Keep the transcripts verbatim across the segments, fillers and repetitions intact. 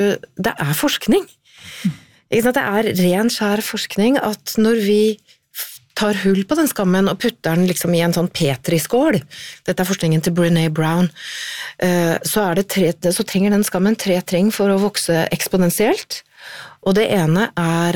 det er forskning. Ikke sant? Det er ren skjær forskning at når vi tar hull på den skammen og putter den liksom i en sånn petriskål, dette er forskningen til Brené Brown, så, er det tre, så trenger den skammen tre treng for å vokse eksponentielt. Og det ene er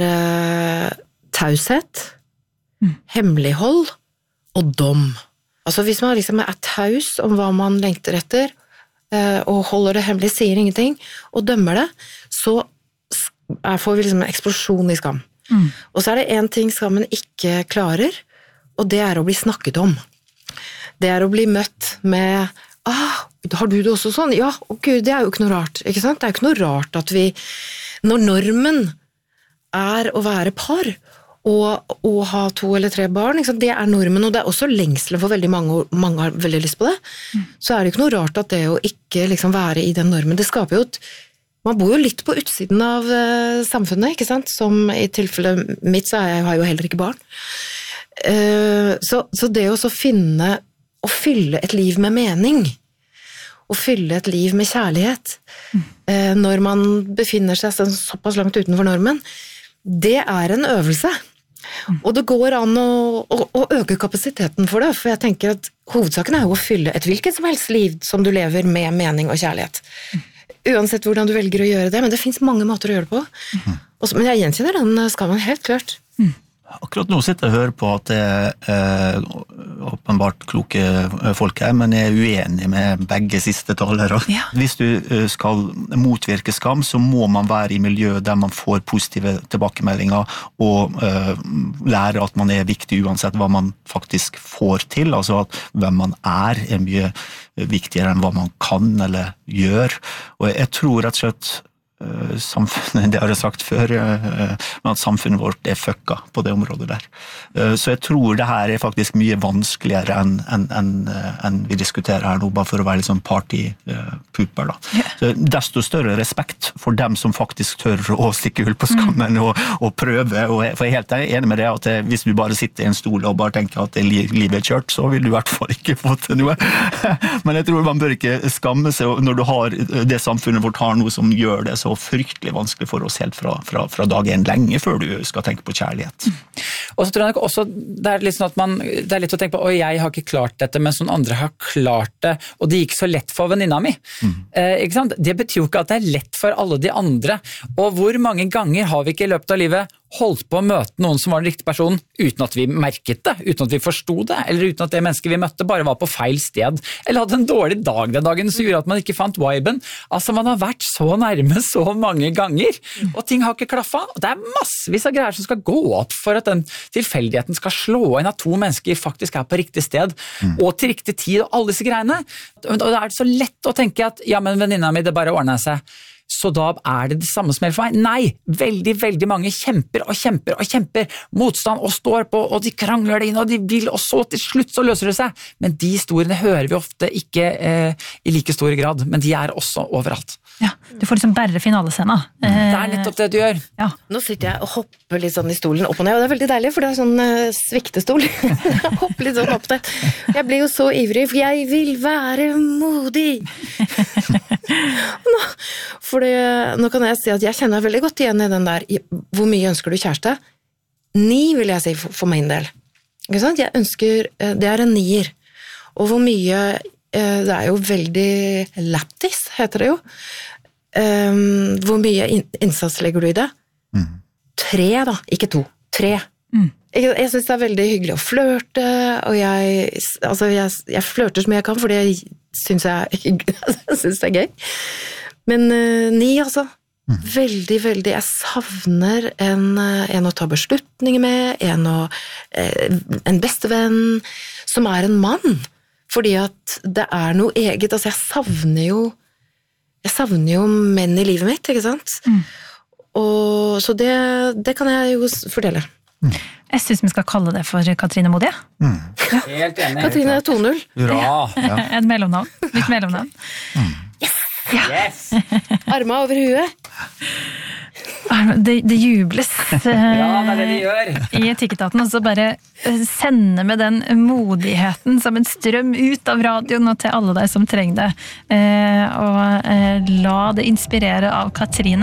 taushet, mm. hemmelighold og dom. Altså hvis man liksom er taus om hva man lengter etter, og holder det hemmelig, sier ingenting, og dømmer det, så får vi liksom en eksplosjon i skam. Mm. Og så er det en ting skammen ikke klarer, og det er å bli snakket om. Det er å bli møtt med, ah, har du det også sånn? Ja, å Gud, det er jo ikke noe rart, ikke sant? Det er jo ikke noe rart at vi, når normen er å være par, og, og ha to eller tre barn, det er normen, og det er også lengselen for veldig mange, og mange har veldig lyst på det, mm. så er det ikke noe rart at det å ikke liksom være i den normen, det skaper jo et, man bor jo litt på utsiden av uh, samfunnet, ikke sant? Som i tilfellet mitt, så er jeg, har jeg jo heller ikke barn. Uh, så, så det å så finne, å fylle et liv med mening, å fylle et liv med kjærlighet, mm. uh, når man befinner seg så, såpass langt utenfor normen, det er en øvelse. Og det går an å, å, å øke kapasiteten for det, for jeg tenker at hovedsaken er jo å fylle et hvilket som helst liv som du lever med mening og kjærlighet. Uansett hvordan du velger å gjøre det, men det finnes mange måter å gjøre det på. Mm. Også, men jeg gjenkjenner den skammen helt klart. Mm. Akkurat nå sitter jeg og hører på at det er eh, åpenbart kloke folk her, men jeg er uenig med begge siste talere. Ja. Hvis du eh, skal motvirke skam, så må man være i miljø der man får positive tilbakemeldinger og eh, lære at man er viktig uansett hva man faktisk får til, altså at hvem man er er mye viktigere enn hva man kan eller gjør. Og jeg tror rett og slett samfunnet, det har jeg sagt før, men at samfunnet vårt er fucka på det området der. Så jeg tror det her er faktisk mye vanskeligere enn, enn, enn, enn vi diskuterer her nå, bare for å være litt sånn partypuper da. Så desto større respekt for dem som faktisk tør å stikke hull på skammen og, og prøve, og jeg, for jeg er helt enig med det at det, hvis du bare sitter i en stol og bare tenker at livet er kjørt, så vil du i hvert fall ikke få til noe. Men jeg tror man bør ikke skamme seg når du har det samfunnet vårt har noe som gjør det så fryktelig vanskelig for oss helt fra, fra, fra dag en lenge før du skal tenke på kjærlighet. Og så tror jeg også, det er litt sånn at man, det er litt å tenke på, å jeg har ikke klart dette, mens noen andre har klart det, og det gikk så lett for venninna mi. Mm. Eh, ikke sant? Det betyr jo ikke at det er lett for alle de andre, og hvor mange ganger har vi ikke i løpet av livet holdt på å møte noen som var den riktige personen, uten at vi merket det, uten at vi forstod det, eller uten at det mennesket vi møtte bare var på feil sted, eller hadde en dårlig dag den dagen, så gjorde at man ikke fant viben. Altså, man har vært så nærme så mange ganger, og ting har ikke klaffet, og det er massevis av greier som skal gå opp for at den tilfeldigheten skal slå inn at to mennesker faktisk er på riktig sted, mm. og til riktig tid, og alle disse greiene. Og da er det så lett å tenke at, ja, men venninna mi, det bare ordner seg. Så da er det det samme som gjelder for meg. Nei, veldig, veldig mange kjemper og kjemper og kjemper motstand og står på, og de krangler det inn, og de vil, og så til slutt så løser det seg. Men de historiene hører vi ofte ikke eh, i like stor grad, men de er også overalt. Ja, du får liksom bærre finalescena. Det er nettopp det du gjør. Ja. Nå sitter jeg og hopper litt sånn i stolen opp og ned, og det er veldig deilig, for det er sånn uh, sviktestol. Jeg hopper litt sånn opp der. Jeg blir jo så ivrig, for jeg vil være modig. nå, for det, nå kan jeg si at jeg kjenner veldig godt igjen i den der, hvor mye ønsker du kjæreste? Ni, vil jeg si, for, for min del. Ikke sant? Jeg ønsker, det er en nier. Og hvor mye, det er jo veldig laptis, heter det jo. Um, hvor mye innsats legger du i det? Mm. Tre da, ikke to. Tre. Mm. Jeg, jeg synes det er veldig hyggelig å flørte, og jeg, altså jeg, jeg flørter så mye jeg kan, for det synes jeg, jeg synes det er gøy. Men uh, ni, altså. Mm. Veldig, veldig. Jeg savner en, en å ta beslutninger med, en, å, en bestevenn som er en mann. Fordi at det er noe eget. Altså jeg savner jo jeg savner jo menn i livet mitt, ikke sant? Mm. Og, så det, det kan jeg jo fortelle. Mm. Jeg synes vi skal kalle det for Katrine Modige. Mm. Ja. Helt enig. Katrine to null. Bra. Ja. En mellomnavn. Litt mellomnavn. Mm. Yes! Ja. Yes. Arma over huet. Det, det jubles ja, det er det de gjør. I Etikketaten, og så bare sende med den modigheten som en strøm ut av radioen og til alle deg som trenger det. Eh, og eh, la det inspirere av Katrine.